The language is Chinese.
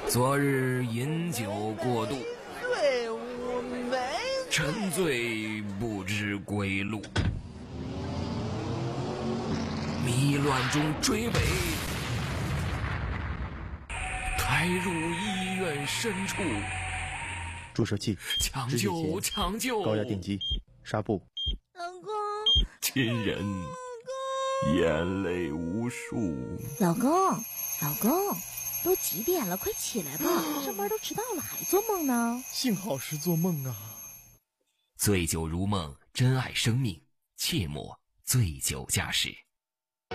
昨日饮酒过度， 对，我没沉醉不知归路，迷乱中追尾，抬入医院深处， 注射器、 抢止血救钳、 抢救， 高压电击、纱布。 老公， 亲人眼泪无数。 老公，都几点了？快起来吧，上班都迟到了，还做梦呢？ 幸好是做梦啊。 醉酒如梦，珍爱生命，切莫醉酒驾驶。